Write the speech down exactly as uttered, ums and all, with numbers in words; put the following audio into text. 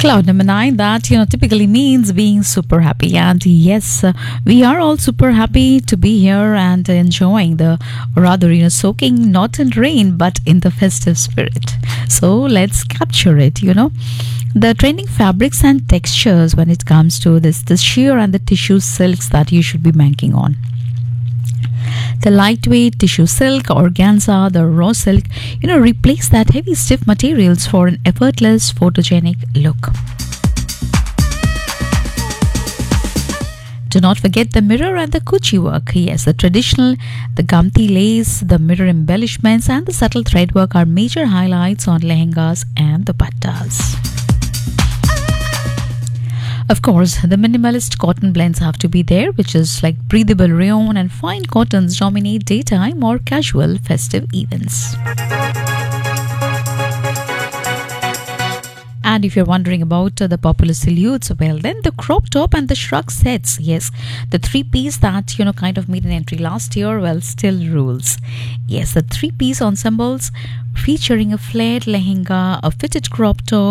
Cloud number nine, that you know typically means being super happy. And yes, uh, we are all super happy to be here and enjoying the, or rather, you know, soaking not in rain but in the festive spirit. So let's capture it, you know. The trending fabrics and textures when it comes to this, the sheer and the tissue silks that you should be banking on. The lightweight tissue silk, organza, the raw silk, you know, replace that heavy stiff materials for an effortless photogenic look. Do not forget the mirror and the kuchi work. Yes, the traditional, the gamti lace, the mirror embellishments and the subtle thread work are major highlights on lehengas and dupattas. Of course, the minimalist cotton blends have to be there, which is like breathable rayon and fine cottons dominate daytime or casual festive events. And if you're wondering about uh, the popular silhouettes, well, then the crop top and the shrug sets, yes, the three-piece that, you know, kind of made an entry last year, well, still rules. Yes, the three-piece ensembles featuring a flared lehenga, a fitted crop top,